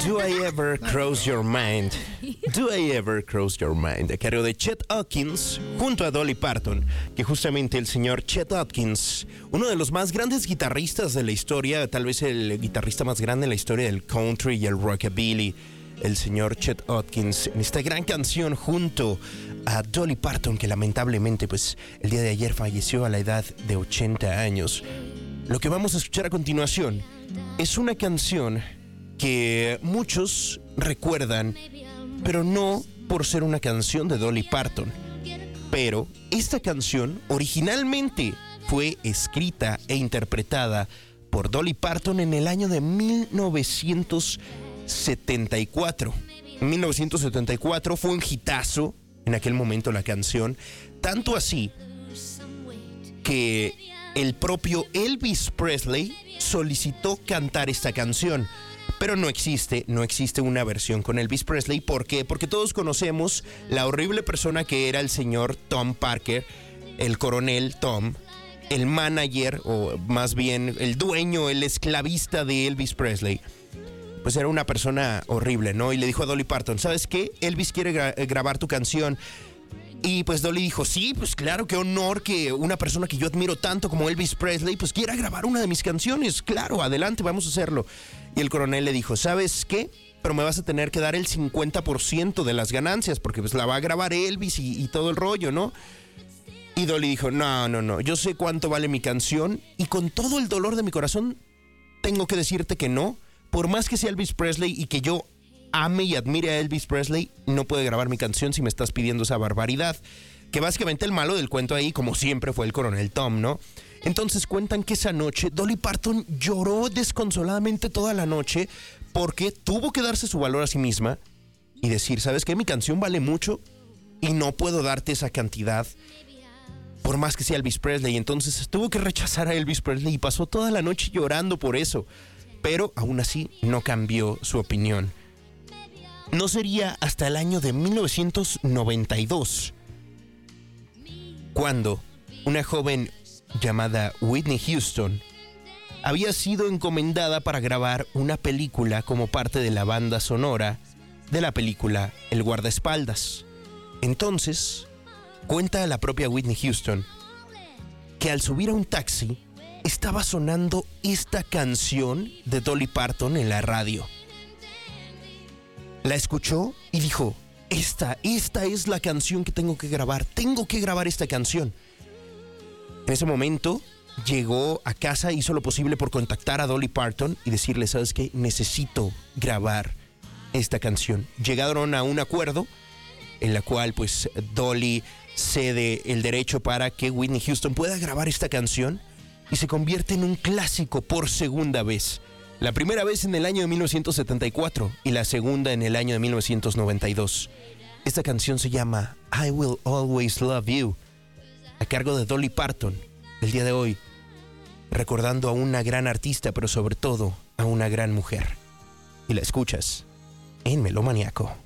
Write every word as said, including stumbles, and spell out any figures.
Do I Ever Cross Your Mind? Do I Ever Cross Your Mind? A cargo de Chet Atkins junto a Dolly Parton, que justamente el señor Chet Atkins, uno de los más grandes guitarristas de la historia, tal vez el guitarrista más grande en la historia del country y el rockabilly, el señor Chet Atkins, en esta gran canción junto a Dolly Parton, que lamentablemente pues el día de ayer falleció a la edad de ochenta años. Lo que vamos a escuchar a continuación es una canción que muchos recuerdan, pero no por ser una canción de Dolly Parton. Pero esta canción originalmente fue escrita e interpretada por Dolly Parton en el año de mil novecientos setenta y cuatro. En mil novecientos setenta y cuatro fue un hitazo en aquel momento la canción, tanto así que el propio Elvis Presley solicitó cantar esta canción. Pero no existe, no existe una versión con Elvis Presley. ¿Por qué? Porque todos conocemos la horrible persona que era el señor Tom Parker, el coronel Tom, el manager, o más bien el dueño, el esclavista de Elvis Presley. Pues era una persona horrible, ¿no? Y le dijo a Dolly Parton, ¿sabes qué? Elvis quiere gra- grabar tu canción. Y pues Dolly dijo, sí, pues claro, qué honor que una persona que yo admiro tanto como Elvis Presley pues quiera grabar una de mis canciones. Claro, adelante, vamos a hacerlo. Y el coronel le dijo, ¿sabes qué? Pero me vas a tener que dar el cincuenta por ciento de las ganancias porque pues la va a grabar Elvis y, y todo el rollo, ¿no? Y Dolly dijo, no, no, no, yo sé cuánto vale mi canción y con todo el dolor de mi corazón tengo que decirte que no. Por más que sea Elvis Presley y que yo ame y admire a Elvis Presley, no puede grabar mi canción si me estás pidiendo esa barbaridad. Que básicamente el malo del cuento ahí, como siempre, fue el coronel Tom, ¿no? Entonces cuentan que esa noche Dolly Parton lloró desconsoladamente toda la noche porque tuvo que darse su valor a sí misma y decir, ¿sabes qué? Mi canción vale mucho y no puedo darte esa cantidad por más que sea Elvis Presley. Entonces tuvo que rechazar a Elvis Presley y pasó toda la noche llorando por eso. Pero aún así no cambió su opinión. No sería hasta el año de mil novecientos noventa y dos cuando una joven llamada Whitney Houston había sido encomendada para grabar una película como parte de la banda sonora de la película El guardaespaldas. Entonces, cuenta la propia Whitney Houston que al subir a un taxi estaba sonando esta canción de Dolly Parton en la radio. La escuchó y dijo, esta, esta es la canción que tengo que grabar, tengo que grabar esta canción. En ese momento llegó a casa, hizo lo posible por contactar a Dolly Parton y decirle, ¿sabes qué? Necesito grabar esta canción. Llegaron a un acuerdo en la cual pues Dolly cede el derecho para que Whitney Houston pueda grabar esta canción y se convierte en un clásico por segunda vez. La primera vez en el año de mil novecientos setenta y cuatro y la segunda en el año de mil novecientos noventa y dos. Esta canción se llama I Will Always Love You, a cargo de Dolly Parton, el día de hoy, recordando a una gran artista, pero sobre todo a una gran mujer. Y la escuchas en Melómaniaco.